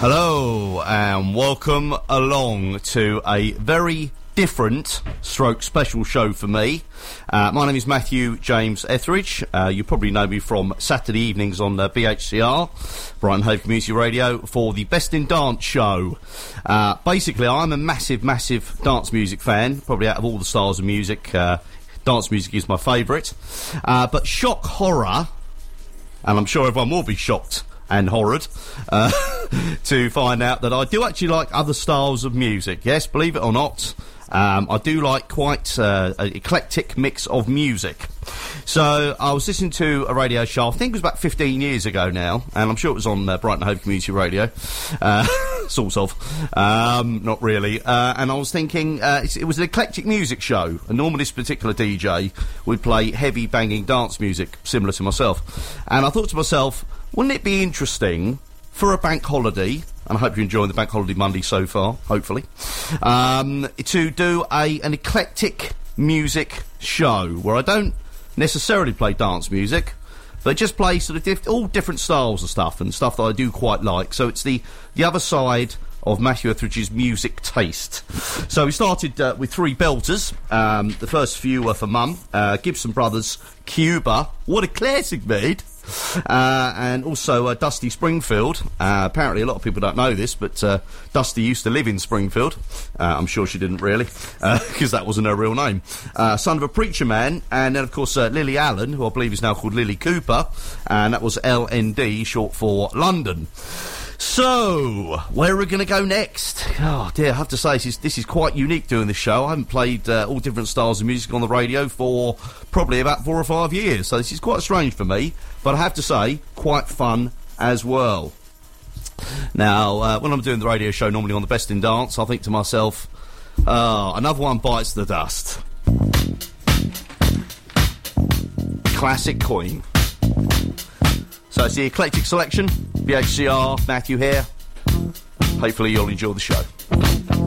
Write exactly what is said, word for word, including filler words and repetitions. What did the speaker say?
Hello and welcome along to a very different stroke special show for me. Uh, my name is Matthew James Etheridge. Uh, you probably know me from Saturday evenings on uh, B H C R, Brighton Hove Community Radio, for the Best in Dance show. Uh, basically, I'm a massive, massive dance music fan. Probably out of all the styles of music, uh, dance music is my favourite. Uh, but shock horror, and I'm sure everyone will be shocked and horrid uh, to find out that I do actually like other styles of music. Yes, believe it or not, um, I do like quite uh, an eclectic mix of music. So I was listening to a radio show, I think it was about fifteen years ago now, and I'm sure it was on uh, Brighton Hove Community Radio, uh, sort of, um, not really, uh, and I was thinking, uh, it's, it was an eclectic music show, and normally this particular D J would play heavy banging dance music, similar to myself, and I thought to myself, wouldn't it be interesting for a bank holiday, and I hope you're enjoying the bank holiday Monday so far, hopefully, um, to do a an eclectic music show where I don't necessarily play dance music, but just play sort of diff- all different styles of stuff and stuff that I do quite like. So it's the, the other side of Matthew Etheridge's music taste. So we started uh, with three belters. Um, the first few were for Mum. Uh, Gibson Brothers, Cuba. What a classic, mate. Uh, and also uh, Dusty Springfield. Uh, apparently a lot of people don't know this, but uh, Dusty used to live in Springfield. Uh, I'm sure she didn't really, because uh, that wasn't her real name. Uh, Son of a Preacher Man, and then of course uh, Lily Allen, who I believe is now called Lily Cooper, and that was L N D, short for London. So, where are we going to go next? Oh dear, I have to say, this is, this is quite unique doing this show. I haven't played uh, all different styles of music on the radio for probably about four or five years, so this is quite strange for me, but I have to say, quite fun as well. Now, uh, when I'm doing the radio show, normally on the Best in Dance, I think to myself, oh, another one bites the dust. Classic Queen. So it's the eclectic selection. B H C R, Matthew here. Hopefully you'll enjoy the show.